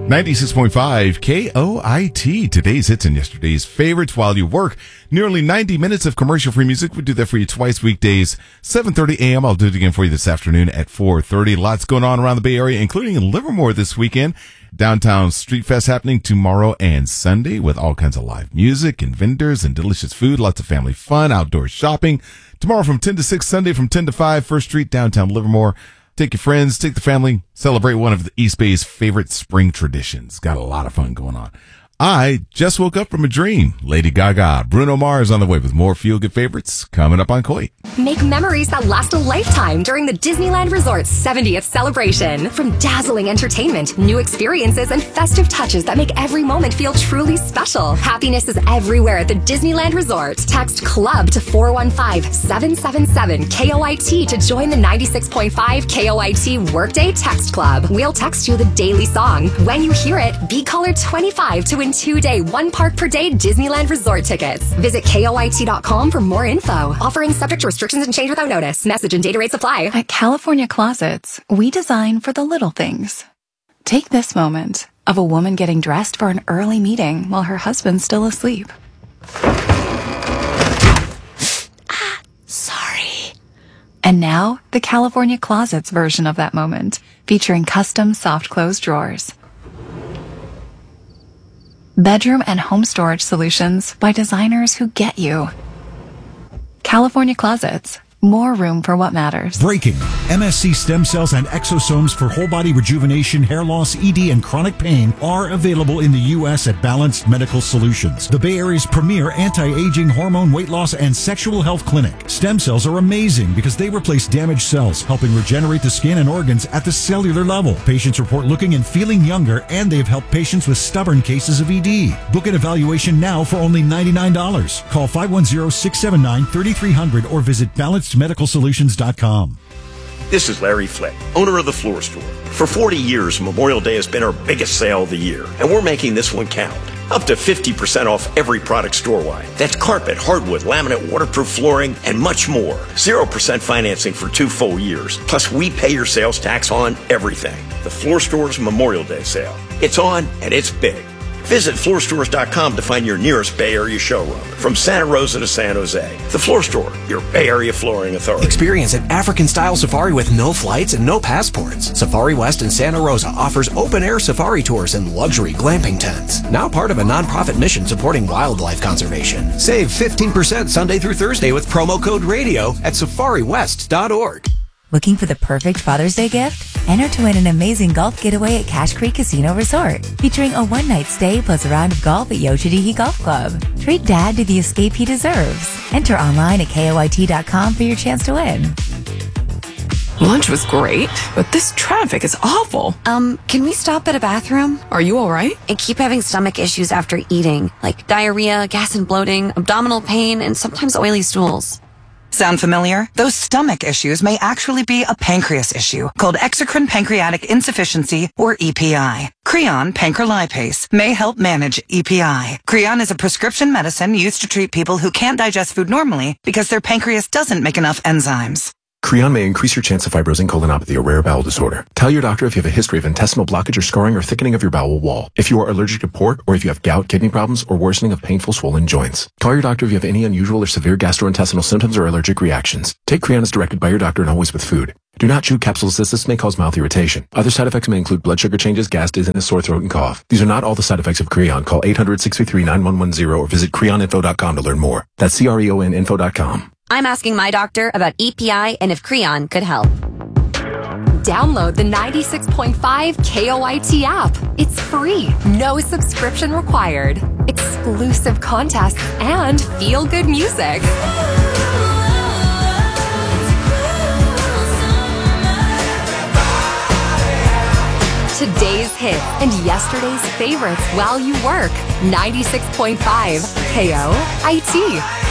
96.5 KOIT. Today's hits and yesterday's favorites while you work. Nearly 90 minutes of commercial-free music. We do that for you twice weekdays, 7:30 a.m. I'll do it again for you this afternoon at 4:30. Lots going on around the Bay Area, including in Livermore this weekend. Downtown Street Fest happening tomorrow and Sunday with all kinds of live music and vendors and delicious food. Lots of family fun, outdoor shopping. Tomorrow from 10 to 6, Sunday from 10 to 5, First Street, downtown Livermore. Take your friends, take the family, celebrate one of the East Bay's favorite spring traditions. Got a lot of fun going on. I just woke up from a dream. Lady Gaga, Bruno Mars on the way with more feel-good favorites coming up on KOIT. Make memories that last a lifetime during the Disneyland Resort's 70th celebration. From dazzling entertainment, new experiences, and festive touches that make every moment feel truly special. Happiness is everywhere at the Disneyland Resort. Text CLUB to 415-777-KOIT to join the 96.5 KOIT Workday Text Club. We'll text you the daily song. When you hear it, be caller 25 to win 2-day, 1 park per day Disneyland Resort tickets. Visit KOIT.com for more info. Offering subject to restrictions and change without notice. Message and data rates apply. At California Closets, we design for the little things. Take this moment of a woman getting dressed for an early meeting while her husband's still asleep. Sorry. And now, the California Closets version of that moment, featuring custom soft close drawers. Bedroom and home storage solutions by designers who get you. California Closets. More room for what matters. Breaking. MSC stem cells and exosomes for whole body rejuvenation, hair loss, ED, and chronic pain are available in the U.S. at Balanced Medical Solutions, the Bay Area's premier anti-aging, hormone, weight loss, and sexual health clinic. Stem cells are amazing because they replace damaged cells, helping regenerate the skin and organs at the cellular level. Patients report looking and feeling younger, and they've helped patients with stubborn cases of ED. Book an evaluation now for only $99. Call 510-679-3300 or visit balancedmedicalsolutions.com. This is Larry Flick, owner of The Floor Store. For 40 years, Memorial Day has been our biggest sale of the year, and we're making this one count. Up to 50% off every product store-wide. That's carpet, hardwood, laminate, waterproof flooring, and much more. 0% financing for 2 full years. Plus, we pay your sales tax on everything. The Floor Store's Memorial Day sale. It's on, and it's big. Visit floorstores.com to find your nearest Bay Area showroom. From Santa Rosa to San Jose, The Floor Store, your Bay Area flooring authority. Experience an African-style safari with no flights and no passports. Safari West in Santa Rosa offers open-air safari tours and luxury glamping tents. Now part of a nonprofit mission supporting wildlife conservation. Save 15% Sunday through Thursday with promo code RADIO at safariwest.org. Looking for the perfect Father's Day gift? Enter to win an amazing golf getaway at Cache Creek Casino Resort, featuring a one-night stay plus a round of golf at Yoshidiki Golf Club. Treat Dad to the escape he deserves. Enter online at KOIT.com for your chance to win. Lunch was great, but this traffic is awful. Can we stop at a bathroom? Are you all right? I keep having stomach issues after eating, like diarrhea, gas and bloating, abdominal pain, and sometimes oily stools. Sound familiar? Those stomach issues may actually be a pancreas issue called exocrine pancreatic insufficiency, or EPI. Creon pancrelipase may help manage EPI. Creon is a prescription medicine used to treat people who can't digest food normally because their pancreas doesn't make enough enzymes. Creon may increase your chance of fibrosing colonopathy, a rare bowel disorder. Tell your doctor if you have a history of intestinal blockage or scarring or thickening of your bowel wall, if you are allergic to pork, or if you have gout, kidney problems, or worsening of painful swollen joints. Call your doctor if you have any unusual or severe gastrointestinal symptoms or allergic reactions. Take Creon as directed by your doctor and always with food. Do not chew capsules as this may cause mouth irritation. Other side effects may include blood sugar changes, gas, dizziness, sore throat, and cough. These are not all the side effects of Creon. Call 800-633-9110 or visit creoninfo.com to learn more. That's CREONinfo.com. I'm asking my doctor about EPI and if Creon could help. Download the 96.5 KOIT app. It's free. No subscription required. Exclusive contests and feel-good music. Today's hits and yesterday's favorites while you work. 96.5 KOIT.